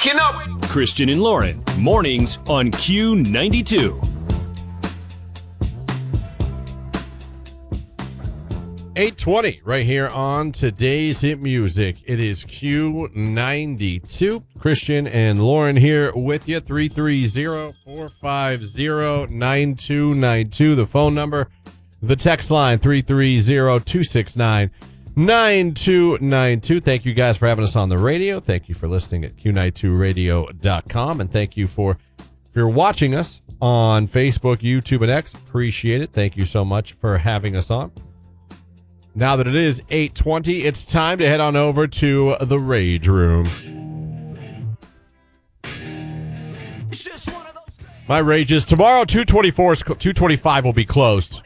Waking up. Christian and Lauren, mornings on Q92. 8:20 right here on today's hit music. It is Q92. Christian and Lauren here with you. 330-450-9292. The phone number. The text line 330-269-9292. Thank you guys for having us on the radio. Thank you for listening at Q92radio.com. And thank you if you're watching us on Facebook, YouTube, and X. Appreciate it. Thank you so much for having us on. Now that it is 8:20, it's time to head on over to the Rage Room. My rage is tomorrow, 225 will be closed.